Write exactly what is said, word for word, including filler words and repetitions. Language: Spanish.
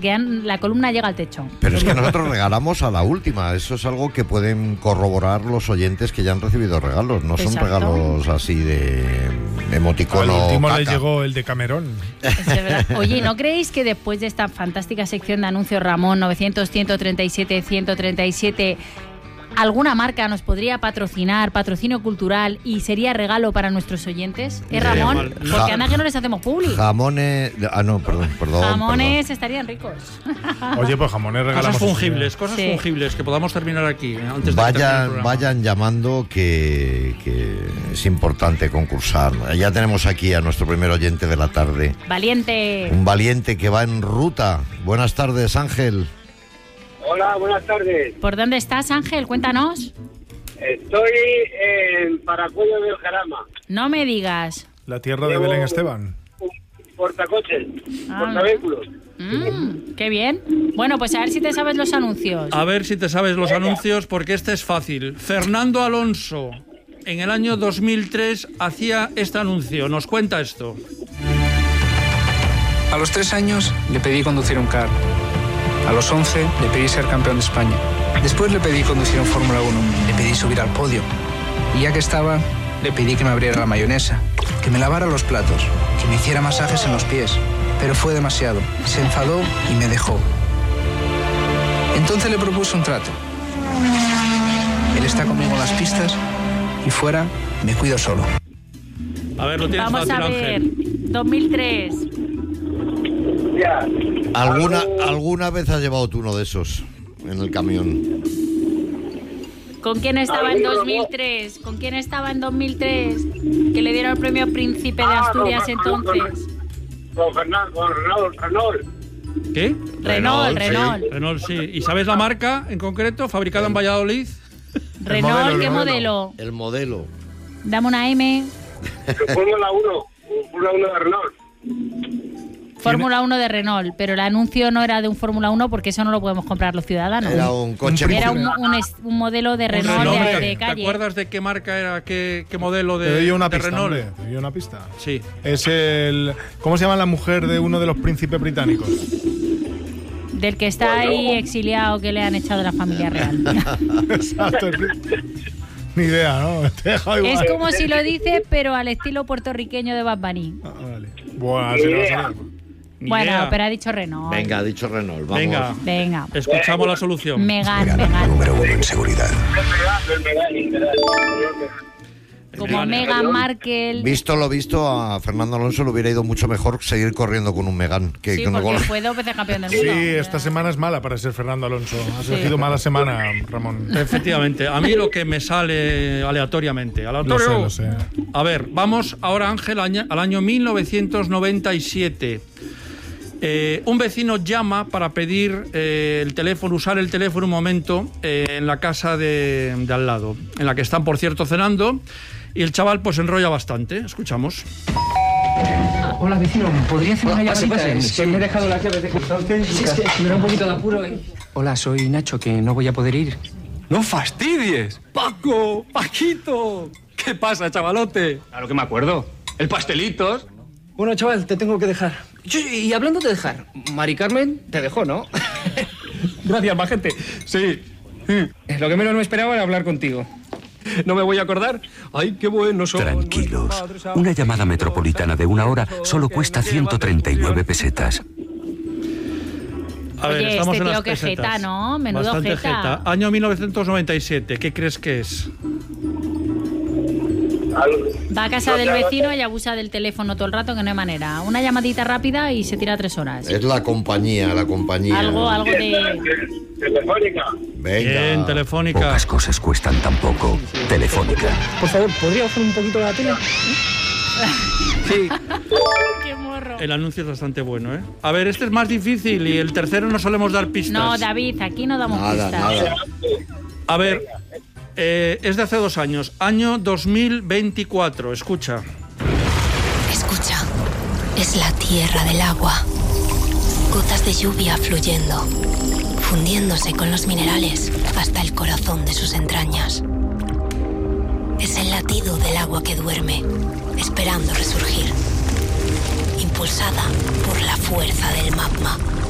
porque ya la columna llega al techo. Pero es que nosotros regalamos a la última. Eso es algo que pueden corroborar los oyentes que ya han recibido regalos. No son Exacto. regalos así de emoticono. Al último caca. le llegó el de Camerón. Es verdad. Oye, ¿no creéis que después de esta fantástica sección de anuncios Ramón novecientos, ciento treinta y siete, ciento treinta y siete, alguna marca nos podría patrocinar, patrocinio cultural, y sería regalo para nuestros oyentes? ¿Eh, Ramón? mal. Porque Ja- anda que no les hacemos publi. Jamones. Ah, no, perdón, perdón. Jamones estarían ricos. Oye, pues jamones regalamos. Cosas fungibles, cosas Sí. fungibles, que podamos terminar aquí, eh, antes de que termine el Vayan, programa. vayan llamando que, que es importante concursar. Ya tenemos aquí a nuestro primer oyente de la tarde. Valiente. Un valiente que va en ruta. Buenas tardes, Ángel. Hola, buenas tardes. ¿Por dónde estás, Ángel? Cuéntanos. Estoy en Paracuello del Jarama. No me digas. La tierra de Llevo Belén Esteban. un portacoches, Ah. portavehículos. Mm, qué bien. Bueno, pues a ver si te sabes los anuncios. A ver si te sabes los anuncios, porque este es fácil. Fernando Alonso, en el año dos mil tres, hacía este anuncio. Nos cuenta esto. A los tres años le pedí conducir un carro. A los once le pedí ser campeón de España. Después le pedí conducir un Fórmula uno. Le pedí subir al podio. Y ya que estaba, le pedí que me abriera la mayonesa, que me lavara los platos, que me hiciera masajes en los pies. Pero fue demasiado. Se enfadó y me dejó. Entonces le propuse un trato. Él está conmigo en las pistas y fuera me cuido solo. A ver, lo tienes Vamos fácil, a ver. Ángel. dos mil tres. Ya. ¿Alguna, Algo- ¿Alguna vez has llevado tú uno de esos en el camión? ¿Con quién estaba en Amigo, dos mil tres? ¿Con quién estaba en dos mil tres? Que le dieron el premio Príncipe de Ah, Asturias con- con- entonces. Con Fernando, con Renault, Renault. ¿Qué? Renault, Renault, sí. Renault. Renault, sí. ¿Y sabes la marca en concreto? Fabricada en Valladolid. Renault, modelo, ¿qué el modelo? El modelo. Dame una M. Fórmula uno. Fórmula uno de Renault. Fórmula uno de Renault, pero el anuncio no era de un Fórmula uno porque eso no lo podemos comprar los ciudadanos. Era un coche. Era un, un es- un modelo de Renault Renault, de, ¿te- de ¿Te calle. acuerdas de qué marca era, qué, qué modelo de, Te doy una de pista, Renault? hombre, te doy una pista. Sí. Es el... ¿Cómo se llama la mujer de uno de los príncipes británicos? Del que está ahí exiliado, que le han echado de la familia real. Exacto. el príncipe. Ni idea, ¿no? Te he dejado igual. Es como si lo dice, pero al estilo puertorriqueño de Bad Bunny. Ah, vale. Buah, se lo va a salir. Ni Bueno, idea. pero ha dicho Renault. Venga, ha dicho Renault. Vamos. Venga, Venga. escuchamos la solución. Megan, Megan. Número uno en seguridad. El Megane, el Megane. Como Megane. Meghan Markle. Visto lo visto, a Fernando Alonso le hubiera ido mucho mejor seguir corriendo con un Megane que Sí, que no porque con- fue dos veces campeón del Sí, mundo. esta semana es mala para ser Fernando Alonso. Ha sido mala semana, Ramón. Efectivamente, a mí lo que me sale aleatoriamente. Lo Aleatorio. sé, lo sé. A ver, vamos ahora, Ángel, aña- al año mil novecientos noventa y siete. Eh, un vecino llama para pedir eh, el teléfono, usar el teléfono un momento eh, en la casa de, de al lado, en la que están, por cierto, cenando, y el chaval pues enrolla bastante. Escuchamos. Hola, vecino, ¿podría hacer una Pase, llamadita? pase, Es que me he dejado las llaves de cristal. Sí, es que me da un poquito de apuro. eh. Hola, soy Nacho, que no voy a poder ir. ¡No fastidies! ¡Paco! ¡Paquito! ¿Qué pasa, chavalote? Claro que me acuerdo. El pastelitos. Bueno, chaval, te tengo que dejar. Y hablando de dejar, Mari Carmen te dejó, ¿no? Gracias, majete. Sí. Lo que menos me esperaba era hablar contigo. ¿No me voy a acordar? ¡Ay, qué bueno son! Tranquilos. Una llamada metropolitana de una hora solo cuesta ciento treinta y nueve pesetas. A ver, Oye, estamos este en tío las qué pesetas. jeta, ¿no? Menudo Bastante jeta. Año mil novecientos noventa y siete. ¿Qué crees que es? Va a casa del vecino y abusa del teléfono todo el rato, que no hay manera. Una llamadita rápida y se tira tres horas. Es la compañía, la compañía. Algo, algo de... Telefónica. Venga. Bien, Telefónica. Pocas cosas cuestan tan poco. Telefónica. Por favor, ¿podría bajar un poquito la tele? Sí. ¡Qué morro! El anuncio es bastante bueno, ¿eh? A ver, este es más difícil y el tercero no solemos dar pistas. No, David, aquí no damos Nada, pistas. nada. A ver, eh, es de hace dos años, año dos mil veinticuatro, escucha. Escucha, es la tierra del agua. Gotas de lluvia fluyendo, fundiéndose con los minerales hasta el corazón de sus entrañas. Es el latido del agua que duerme, esperando resurgir, impulsada por la fuerza del magma.